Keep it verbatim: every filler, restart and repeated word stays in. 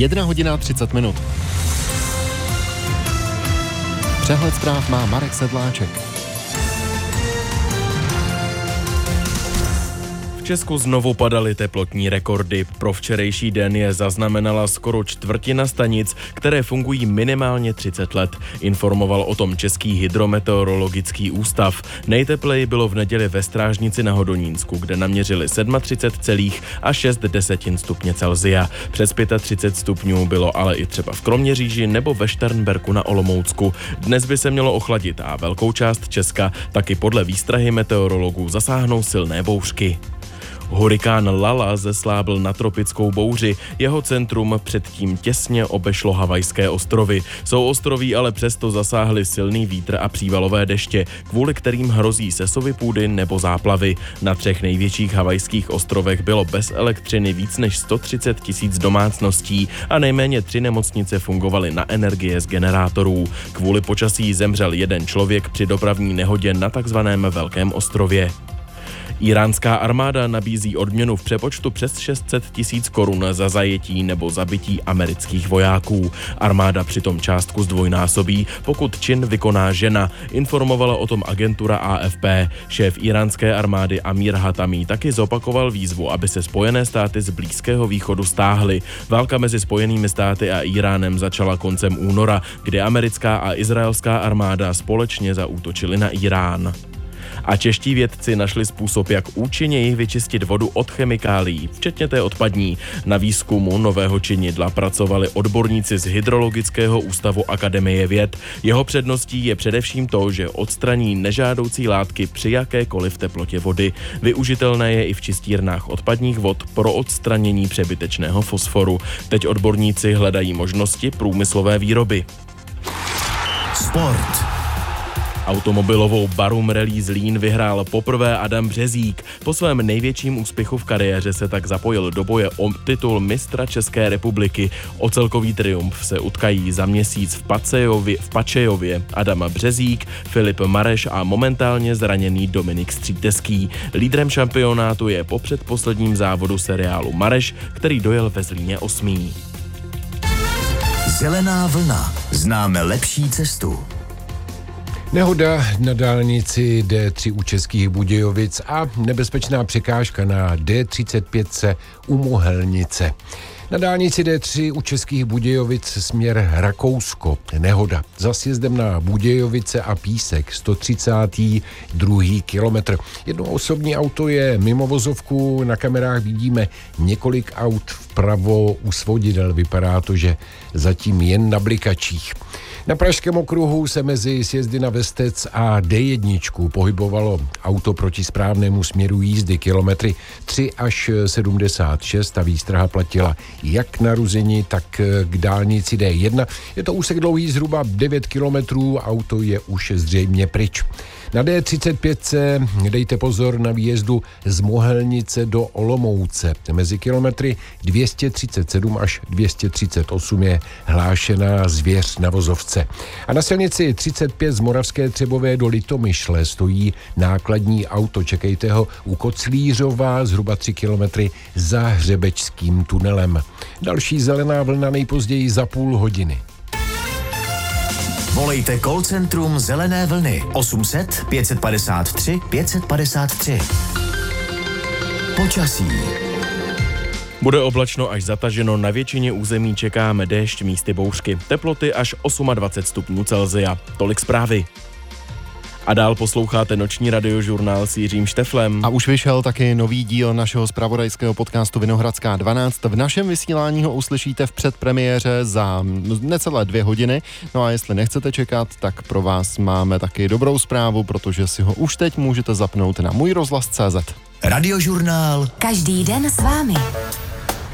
Jedna hodina třicet minut. Přehled zpráv má Marek Sedláček. V Česku znovu padaly teplotní rekordy. Pro včerejší den je zaznamenala skoro čtvrtina stanic, které fungují minimálně třicet let. Informoval o tom Český hydrometeorologický ústav. Nejtepleji bylo v neděli ve Strážnici na Hodonínsku, kde naměřili třicet sedm celá šest desetin stupně Celsia. Přes třicet pět stupňů bylo ale i třeba v Kroměříži nebo ve Šternberku na Olomoucku. Dnes by se mělo ochladit a velkou část Česka taky podle výstrahy meteorologů zasáhnou silné bouřky. Hurikán Lala zeslábl na tropickou bouři, jeho centrum předtím těsně obešlo Havajské ostrovy. Jsou ostroví ale přesto zasáhly silný vítr a přívalové deště, kvůli kterým hrozí sesovy půdy nebo záplavy. Na třech největších havajských ostrovech bylo bez elektřiny víc než sto třicet tisíc domácností a nejméně tři nemocnice fungovaly na energie z generátorů. Kvůli počasí zemřel jeden člověk při dopravní nehodě na takzvaném Velkém ostrově. Iránská armáda nabízí odměnu v přepočtu přes šest set tisíc korun za zajetí nebo zabití amerických vojáků. Armáda přitom částku zdvojnásobí, pokud čin vykoná žena, informovala o tom agentura A F P. Šéf iránské armády Amir Hatami taky zopakoval výzvu, aby se Spojené státy z Blízkého východu stáhly. Válka mezi Spojenými státy a Iránem začala koncem února, kdy americká a izraelská armáda společně zaútočily na Irán. A čeští vědci našli způsob, jak účinněji vyčistit vodu od chemikálií, včetně té odpadní. Na výzkumu nového činidla pracovali odborníci z Hydrologického ústavu Akademie věd. Jeho předností je především to, že odstraní nežádoucí látky při jakékoliv teplotě vody. Využitelné je i v čistírnách odpadních vod pro odstranění přebytečného fosforu. Teď odborníci hledají možnosti průmyslové výroby. Sport. Automobilovou Barum Rally Zlín vyhrál poprvé Adam Březík. Po svém největším úspěchu v kariéře se tak zapojil do boje o titul mistra České republiky. O celkový triumf se utkají za měsíc v Pacejově, v Pačejově Adam Březík, Filip Mareš a momentálně zraněný Dominik Stříteský. Lídrem šampionátu je po předposledním závodu seriálu Mareš, který dojel ve Zlíně osmý. Zelená vlna. Známe lepší cestu. Nehoda na dálnici D tři u Českých Budějovic a nebezpečná překážka na D třicet pět u Mohelnice. Na dálnici D tři u Českých Budějovic směr Rakousko. Nehoda. Za sjezdem na Budějovice a Písek sto třicátý druhý kilometr. Jedno osobní auto je mimo vozovku, na kamerách vidíme několik aut vpravo u svodidel. Vypadá to, že zatím jen na blikačích. Na Pražském okruhu se mezi sjezdy na Vestec a D jedna pohybovalo auto proti správnému směru jízdy kilometry tři až sedmdesát šest. Ta výstraha platila jak na Ruzini, tak k dálnici D jedna. Je to úsek dlouhý zhruba devět kilometrů, auto je už zřejmě pryč. Na D třicet pět dejte pozor na výjezdu z Mohelnice do Olomouce. Mezi kilometry dvě stě třicet sedm až dvě stě třicet osm je hlášená zvěř na vozovce. A na silnici třicet pět z Moravské Třebové do Litomyšle stojí nákladní auto. Čekejte ho u Koclířova zhruba tři kilometry za Hřebečským tunelem. Další zelená vlna nejpozději za půl hodiny. Volejte call centrum Zelené vlny osm set pět padesát tři pět padesát tři. Počasí. Bude oblačno až zataženo, na většině území čekáme déšť, místy bouřky. Teploty až dvacet osm stupňů Celsia. Tolik zprávy. A dál posloucháte noční radiožurnál s Jiřím Šteflem. A už vyšel taky nový díl našeho zpravodajského podcastu Vinohradská dvanáct. V našem vysílání ho uslyšíte v předpremiéře za necelé dvě hodiny. No a jestli nechcete čekat, tak pro vás máme taky dobrou zprávu, protože si ho už teď můžete zapnout na můj rozhlas tečka cé zet. Radiožurnál. Každý den s vámi.